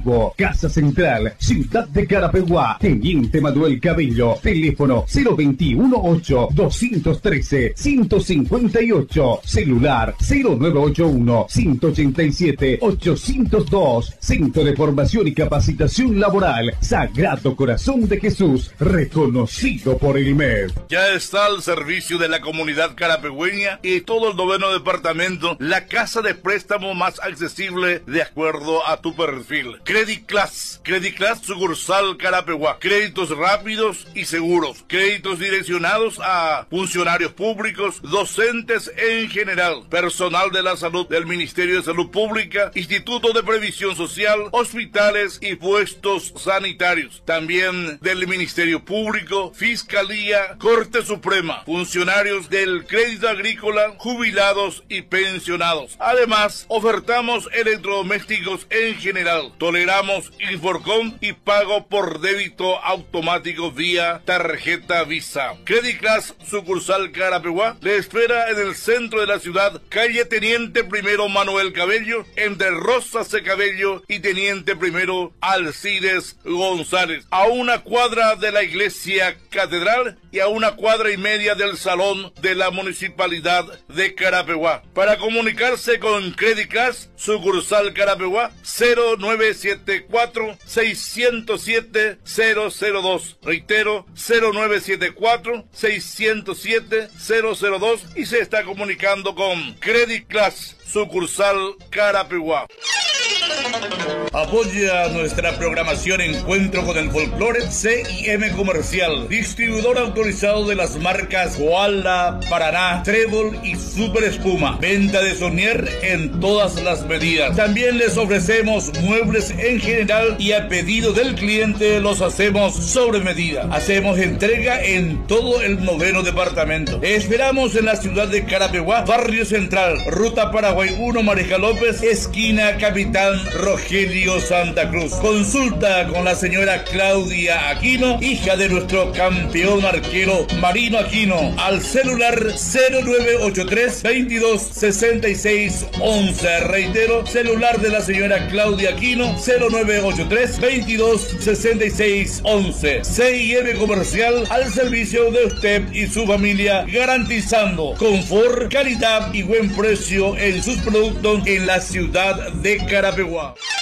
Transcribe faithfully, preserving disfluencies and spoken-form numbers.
Expo, Casa Central, Ciudad de Carapeguá, Teniente Manuel Cabello, teléfono cero veintiuno ocho, doscientos trece, ciento cincuenta y ocho, celular cero nueve ocho uno, ciento ochenta y siete, ochocientos dos, Centro de Formación y Capacitación Laboral, Sagrado Corazón de Jesús, reconocido por el M E D. Ya está al servicio de la comunidad carapegüeña y todo el noveno departamento, la casa de préstamo más accesible de acuerdo a tu perfil. Credit Class, Credit Class sucursal Carapeguá, créditos rápidos y seguros, créditos direccionados a funcionarios públicos, docentes en general, personal de la salud del Ministerio de Salud Pública, Instituto de Previsión Social, hospitales y puestos sanitarios, también del Ministerio Público, Fiscalía, Corte Suprema, funcionarios del crédito agrícola, jubilados y pensionados. Además, ofertamos electrodomésticos en general. Toleramos Inforcom y pago por débito automático vía tarjeta Visa. Credit Class sucursal Carapeguá le espera en el centro de la ciudad, calle Teniente Primero Manuel Cabello, entre Rosas de Cabello y Teniente Primero Alcides González, a una cuadra de la iglesia catedral y a una cuadra y media del salón de la municipalidad de Carapeguá. Para comunicarse con Credit Class sucursal Carapeguá, cero nueve siete cuatro, seis cero siete, cero cero dos. Reitero, cero nueve siete cuatro, seis cero siete, cero cero dos, y se está comunicando con Credit Class sucursal Carapeguá. Apoya nuestra programación Encuentro con el Folclore C I M Comercial, distribuidor autorizado de las marcas Koala, Paraná, Trébol y Super Espuma. Venta de Sonier en todas las medidas. También les ofrecemos muebles en general y a pedido del cliente los hacemos sobre medida. Hacemos entrega en todo el noveno departamento. Esperamos en la ciudad de Carapeguá, Barrio Central, Ruta Paraguay uno, Mareja López, esquina Capitán Rogelio Santa Cruz. Consulta con la señora Claudia Aquino, hija de nuestro campeón arquero Marino Aquino, al celular cero nueve ocho tres, veintidós, sesenta y seis, once. Reitero, celular de la señora Claudia Aquino, cero nueve ocho tres, veintidós, sesenta y seis, once. C I M Comercial, al servicio de usted y su familia, garantizando confort, calidad y buen precio en sus productos en la ciudad de Carapeguá.